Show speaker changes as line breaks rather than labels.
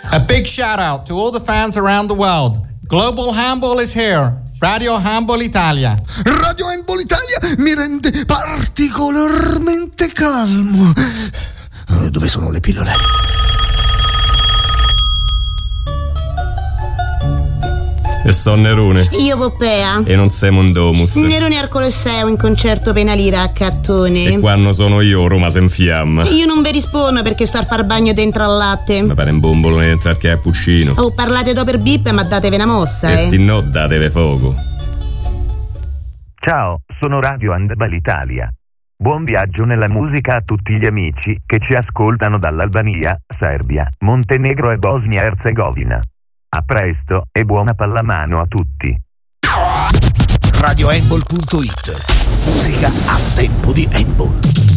A big shout out to all the fans around the world. Global Handball is here. Radio Handball Italia.
Radio Handball Italia mi rende particolarmente calmo. Dove sono le pillole?
E son Nerone.
Io Poppea.
E non sei Mondomus.
Nerone al Colosseo in concerto penalira a Cattone.
E quando sono io Roma se infiamma.
Io non vi rispondo perché sto a far bagno dentro al latte.
Mi pare un bombolo dentro al cappuccino.
Oh, parlate do per bip ma datevi una mossa,
E se no datevi fuoco.
Ciao, sono Radio Handball Italia. Buon viaggio nella musica a tutti gli amici che ci ascoltano dall'Albania, Serbia, Montenegro e Bosnia-Erzegovina. A presto e buona pallamano a tutti.
RadioHandball.it. Musica a tempo di handball.